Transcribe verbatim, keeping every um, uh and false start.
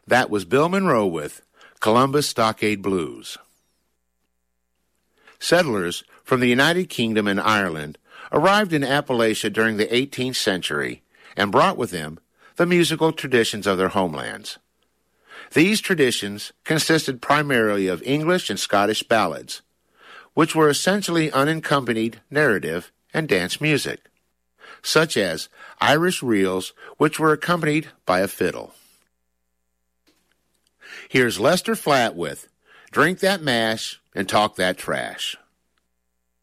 That was Bill Monroe with Columbus Stockade Blues. Settlers from the United Kingdom and Ireland arrived in Appalachia during the eighteenth century and brought with them the musical traditions of their homelands. These traditions consisted primarily of English and Scottish ballads, which were essentially unaccompanied narrative and dance music, such as Irish reels, which were accompanied by a fiddle. Here's Lester Flatt with Drink That Mash and Talk That Trash.